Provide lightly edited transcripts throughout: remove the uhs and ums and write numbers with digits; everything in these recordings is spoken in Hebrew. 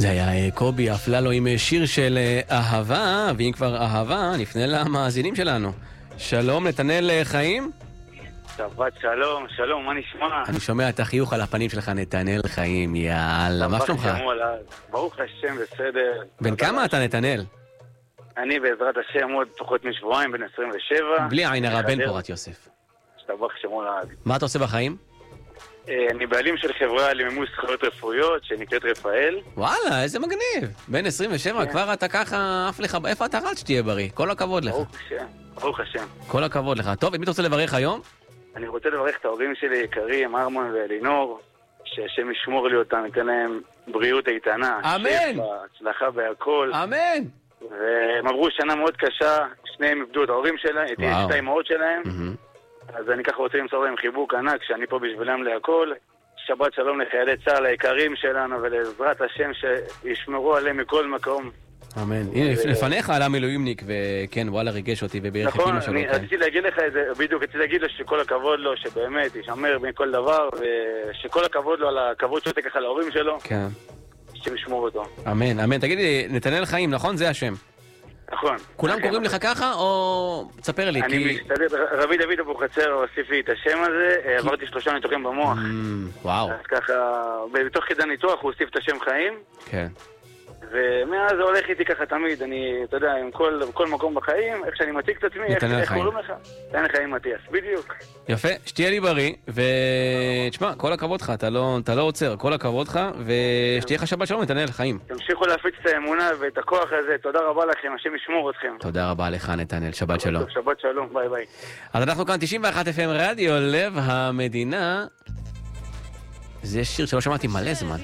זה היה קובי אפללו עם שיר של אהבה, ואם כבר אהבה, נפנה למאזינים שלנו. שלום, נתנאל חיים? שבת שלום, שלום, מה נשמע? אני שומע את החיוך על הפנים שלך, נתנאל חיים, יאללה, מה שלומך? ברוך השם, בסדר. בן כמה אתה, נתנאל? אני בעזרת השם עוד פחות משבועיים, בן 27. בלי עין הרע, בן פורת יוסף. שתבח שמו לעד. מה אתה עושה בחיים? אני בעלים של חברה למימוש זכויות רפואיות שנקראת רפאל. וואלה, איזה מגניב. בן 27, כבר אתה ככה עף לך, איפה אתה רץ שתהיה בריא? כל הכבוד לך. ברוך השם, ברוך השם. כל הכבוד לך. טוב, מי אתה רוצה לברך היום? אני רוצה לברך את ההורים שלי יקרים, ארמון ואלינור, שהשם ישמור לי אותם, ייתן להם בריאות איתנה. אמן! הצלחה בהכל. אמן! והם עברו שנה מאוד קשה, שניהם איבדו את ההורים שלהם, את שתי האימהות שלהם. אז אני ככה רוצה למסור להם חיבוק ענק, שאני פה בשבילם להכל. שבת שלום לחיילי צה"ל היקרים שלנו, ולעזרת השם שישמרו עליהם מכל מקום. אמן. הנה, לפניך עלה מילואימניק, וכן, וואלה, ריגש אותי, ובערך נכון, אני רציתי להגיד לך את זה, בדיוק רציתי להגיד לו שכל הכבוד לו, שבאמת ישמר מכל דבר, ושכל הכבוד לו על הכבוד שאתה ככה להורים שלו. כן. שישמור אותו. אמן, אמן. תגיד לי, נתנאל חיים, נכון? זה השם. נכון. כולם קוראים לך ככה, או... תספר לי, אני משתדל, רבי דוד אבוחצירא הוסיף לי את השם הזה, עברתי 3 ניתוחים במוח. וואו. אז ככה, בתוך כדי ניתוח הוא הוסיף את השם חיים. כן. ומאז זה הולך איתי ככה תמיד, אני, אתה יודע, עם כל מקום בחיים, איך שאני מציג את עצמי, איך קוראים לך? נתנאל חיים מטיאס, בדיוק. יפה, שתהיה לי בריא, ותשמע, כל הכבוד לך, אתה לא עוצר, כל הכבוד לך, ושתהיה לך שבת שלום, נתנאל חיים. תמשיכו להפיץ את האמונה ואת הכוח הזה, תודה רבה לכם, השם ישמור אתכם. תודה רבה לך, נתנאל, שבת שלום. שבת שלום, ביי ביי. אז אנחנו כאן 91 FM רדיו, לב המדינה. זה שיר שלא שמעתי מלא זמן.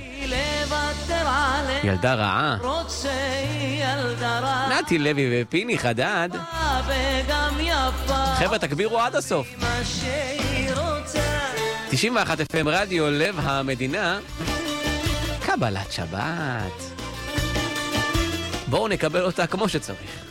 ילדה רעה. נתי לוי ופיני חדד. חבר'ה, תגבירו עד הסוף. 91 FM רדיו, לב המדינה. קבלת שבת. בואו נקבל אותה כמו שצריך.